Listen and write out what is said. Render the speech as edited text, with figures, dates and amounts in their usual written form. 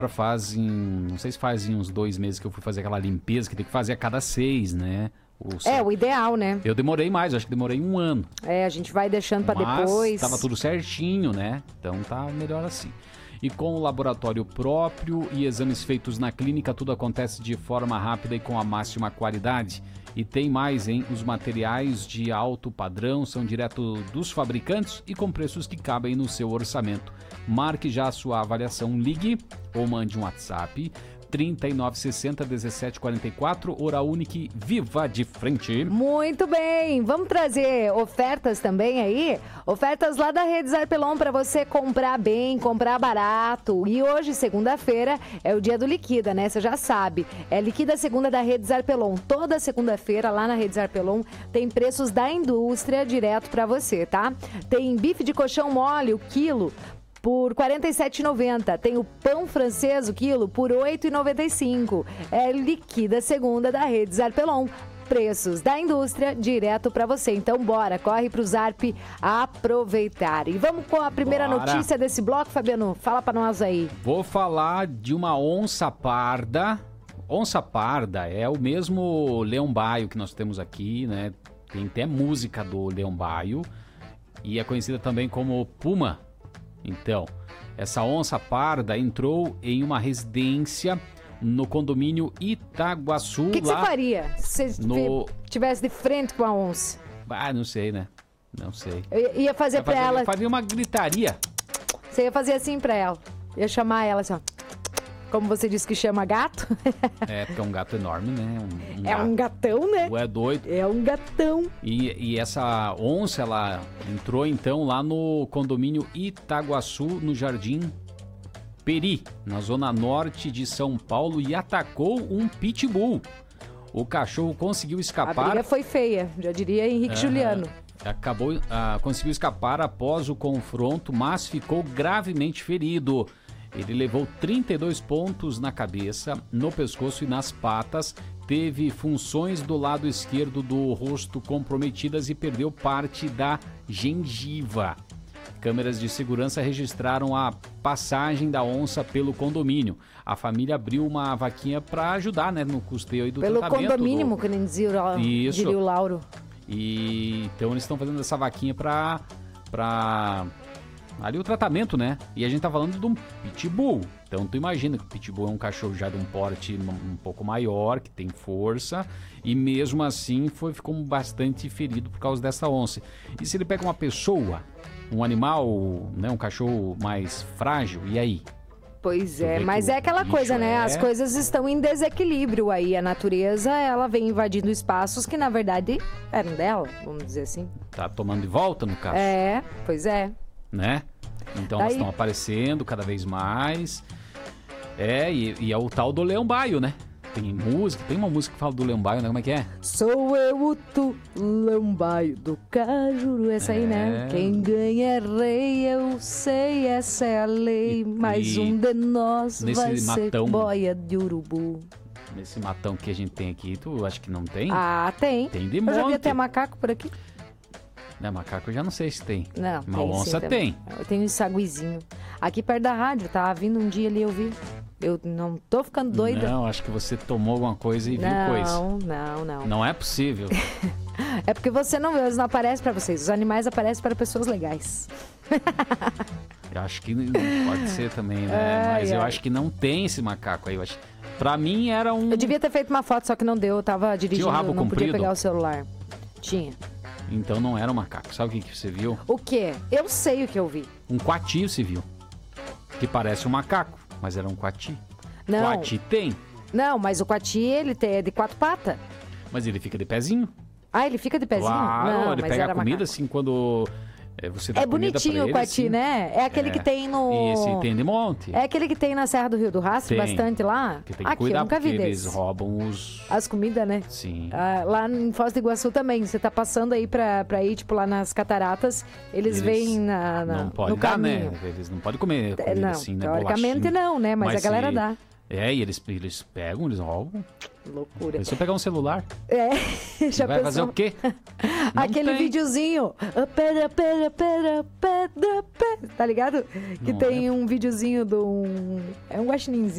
não sei se fazem uns 2 meses que eu fui fazer aquela limpeza, que tem que fazer a cada 6, né? O ideal, né? Eu demorei mais, acho que demorei 1 ano. A gente vai deixando pra depois. Tava tudo certinho, né? Então tá melhor assim. E com o laboratório próprio e exames feitos na clínica, tudo acontece de forma rápida e com a máxima qualidade. E tem mais, hein? Os materiais de alto padrão são direto dos fabricantes e com preços que cabem no seu orçamento. Marque já a sua avaliação, ligue ou mande um WhatsApp 3960 1744, Hora Unique, viva de frente. Muito bem, vamos trazer ofertas também aí, ofertas lá da Rede Zarpelon para você comprar bem, comprar barato. E hoje, segunda-feira, é o dia do Liquida, né? Você já sabe, é Liquida Segunda da Rede Zarpelon. Toda segunda-feira lá na Rede Zarpelon tem preços da indústria direto para você, tá? Tem bife de colchão mole, o quilo, por R$ 47,90. Tem o pão francês, o quilo, por R$ 8,95. É Liquida Segunda da Rede Zarpelon. Preços da indústria direto para você. Então, bora, corre pro Zarp aproveitar. E vamos com a primeira notícia desse bloco, Fabiano. Fala para nós aí. Vou falar de uma onça parda. Onça parda é o mesmo leão-baio que nós temos aqui, né? Tem até música do leão-baio. E é conhecida também como puma. Então, essa onça parda entrou em uma residência no condomínio Itaguaçu. O que você faria se você tivesse de frente com a onça? Não sei, né? Não sei. Eu ia fazer pra ela... Eu faria uma gritaria. Você ia fazer assim pra ela. Ia chamar ela assim, ó. Como você disse que chama gato. Porque é um gato enorme, né? Um gatão, né? É doido. É um gatão. E essa onça, ela entrou então lá no condomínio Itaguaçu, no Jardim Peri, na zona norte de São Paulo, e atacou um pitbull. O cachorro conseguiu escapar. A briga foi feia, já diria Henrique Juliano. Conseguiu escapar após o confronto, mas ficou gravemente ferido. Ele levou 32 pontos na cabeça, no pescoço e nas patas, teve funções do lado esquerdo do rosto comprometidas e perdeu parte da gengiva. Câmeras de segurança registraram a passagem da onça pelo condomínio. A família abriu uma vaquinha para ajudar, né, no custeio aí do tratamento. Pelo condomínio, que nem diria o Lauro. E então eles estão fazendo essa vaquinha para ali o tratamento, né? E a gente tá falando de um pitbull. Então tu imagina que o pitbull é um cachorro já de um porte um pouco maior, que tem força, e mesmo assim ficou bastante ferido por causa dessa onça. E se ele pega uma pessoa, um animal, né, um cachorro mais frágil, e aí? Pois é, mas é aquela coisa, né? As coisas estão em desequilíbrio aí. A natureza, ela vem invadindo espaços que, na verdade, eram dela, vamos dizer assim. Tá tomando de volta, no caso. Pois é. Né? Então elas estão aparecendo cada vez mais. E é o tal do leão-baio, né? Tem uma música que fala do leão-baio, né? Como é que é? Sou eu o leão-baio do Cajuru. Essa aí, né? Quem ganha é rei, eu sei, essa é a lei. Mais um de nós vai ser boia de urubu. Nesse matão que a gente tem aqui, tu acha que não tem? Tem. Tem de monte. Eu já vi até macaco por aqui. Macaco eu já não sei se tem. Não, uma onça tem. Eu tenho um saguizinho. Aqui perto da rádio, tava vindo um dia ali, eu vi. Eu não tô ficando doida. Não, acho que você tomou alguma coisa e viu coisa. Não. Não é possível. É porque você não vê, eles não aparecem pra vocês. Os animais aparecem para pessoas legais. Eu acho que pode ser também, né? Mas eu acho que não tem esse macaco aí. Pra mim era um... Eu devia ter feito uma foto, só que não deu. Eu tava dirigindo, Tinha o rabo não comprido? Podia pegar o celular. Tinha. Então não era um macaco. Sabe o que você viu? O quê? Eu sei o que eu vi. Um coati você viu. Que parece um macaco, mas era um coati. Não. Coati tem. Não, mas o coati, ele é de 4 patas. Mas ele fica de pezinho. Ele fica de pezinho? Claro, não, ele mas pega a comida macaco. assim quando você dá É comida bonitinho pra ele, o coati, assim. né? É aquele que tem no... Esse tem de monte. É aquele que tem na Serra do Rio do Rastro, bastante lá. Que tem que Aqui, cuidar, eu nunca vi porque desse. eles roubam as comidas, né? Sim. Lá em Foz do Iguaçu também. Você tá passando aí pra ir, tipo, lá nas cataratas, eles vêm não pode no dar, caminho. né? Eles não podem comer comida assim, né? Teoricamente Bolachinha. não, né? Mas a galera dá. E eles pegam, eles roubam. Loucura. Se eu pegar um celular, já vai fazer o quê? Aquele videozinho. Pedra. Tá ligado? Que tem um videozinho é um guaxininzinho.